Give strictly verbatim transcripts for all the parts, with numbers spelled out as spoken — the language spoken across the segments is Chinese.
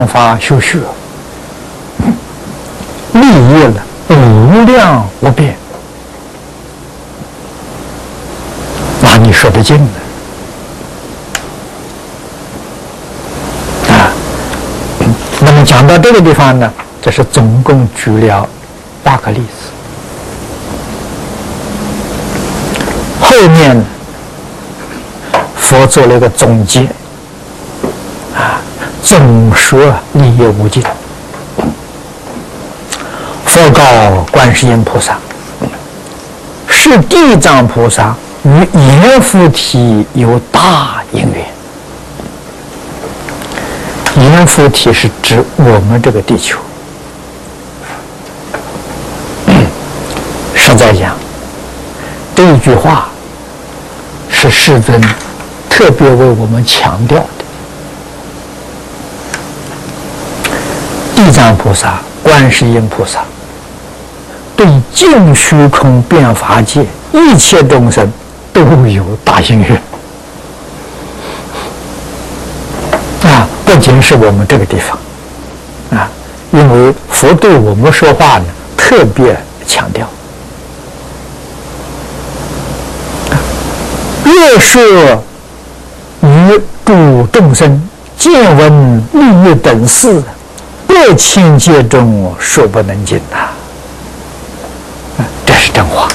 法修学，利益了无量无边，那你说得尽呢？啊，那么讲到这个地方呢，这是总共举了八个例子。后面呢，佛做了一个总结，啊，总说利益无尽。佛告观世音菩萨：是地藏菩萨与阎浮提有大因缘。阎浮提是指我们这个地球。实在讲，这一句话是世尊特别为我们强调的。地藏菩萨、观世音菩萨对净虚空遍法界一切众生都有大因缘啊，不仅是我们这个地方啊，因为佛对我们说话呢，特别强调。若说于诸众生见闻利益等事，百千界中说不能尽呐、啊！这是真话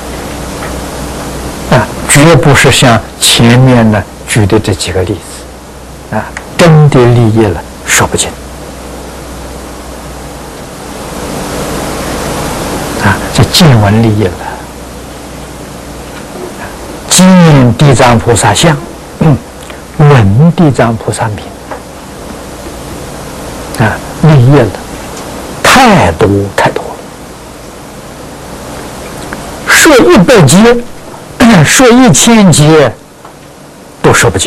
啊，绝不是像前面呢举的这几个例子啊，真的利益了说不尽啊，这见闻利益了。见地藏菩萨相，嗯，闻地藏菩萨名，啊，利益了太多太多了。说一百劫，说一千劫，都说不尽。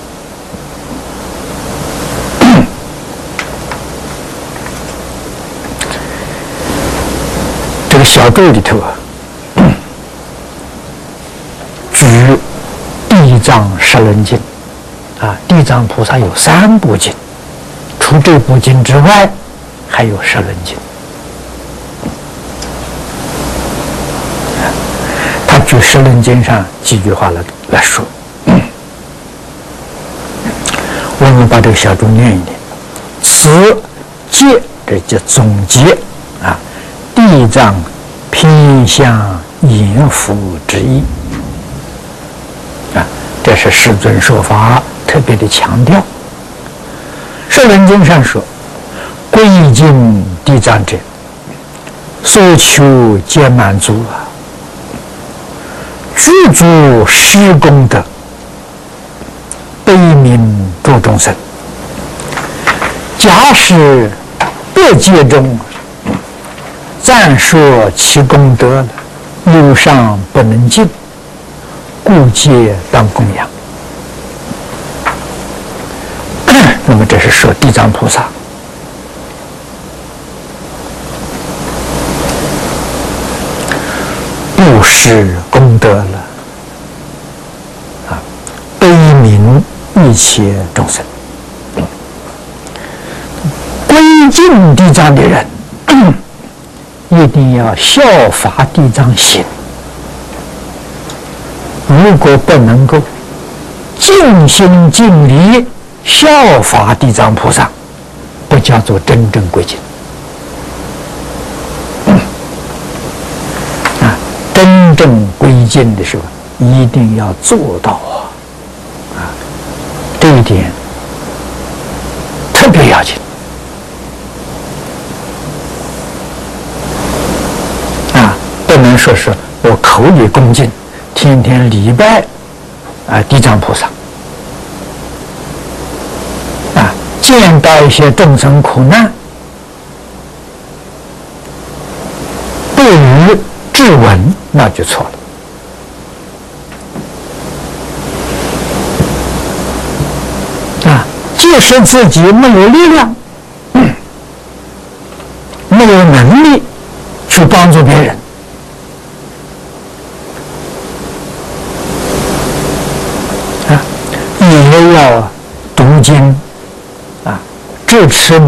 这个小咒里头啊。举地藏十轮经啊，地藏菩萨有三部经，除这部经之外，还有十轮经。他举十轮经上几句话来来说，嗯、我们把这个小咒念一念。此戒，这叫总结啊，地藏偏向阎浮之意。啊，这是世尊说法特别的强调。《楞经》上说：“归敬地藏者，所求皆满足啊，具足施功德，悲悯诸众生。假使百界中赞说其功德，路上不能尽。”故皆当供养。那么这是说地藏菩萨布施功德了啊，悲悯一切众生。归敬地藏的人，一定要效法地藏行。如果不能够尽心尽力效法地藏菩萨，不叫做真正归敬。嗯、啊，真正归敬的时候，一定要做到啊！啊，这一点特别要紧。啊，不能说是我口里恭敬。天天礼拜啊，地藏菩萨啊，见到一些众生苦难，不予质问，那就错了啊！即使自己没有力量，嗯、没有能力去帮助别人。也要读经啊，支持